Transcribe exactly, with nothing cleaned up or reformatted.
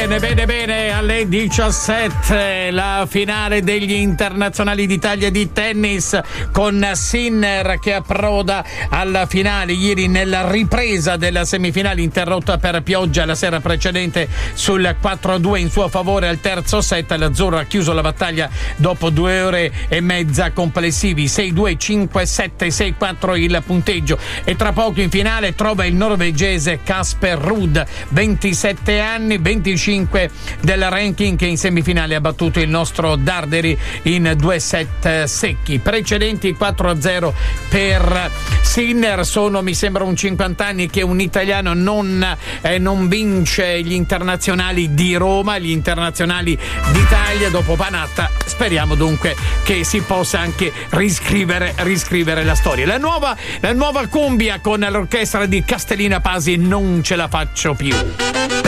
Bene, bene, bene, alle diciassette la finale degli internazionali d'Italia di tennis con Sinner che approda alla finale ieri nella ripresa della semifinale interrotta per pioggia la sera precedente sul quattro a due in suo favore al terzo set. L'azzurro ha chiuso la battaglia dopo due ore e mezza complessivi, sei due, cinque sette, sei quattro il punteggio, e tra poco in finale trova il norvegese Casper Ruud, ventisette anni, venticinque del ranking, che in semifinale ha battuto il nostro Darderi in due set secchi. Precedenti quattro a zero per Sinner. Sono, mi sembra, un cinquanta anni che un italiano non, eh, non vince gli internazionali di Roma, gli internazionali d'Italia dopo Panatta. Speriamo dunque che si possa anche riscrivere, riscrivere la storia. La nuova, la nuova cumbia con l'orchestra di Castellina Pasi, Non ce la faccio più.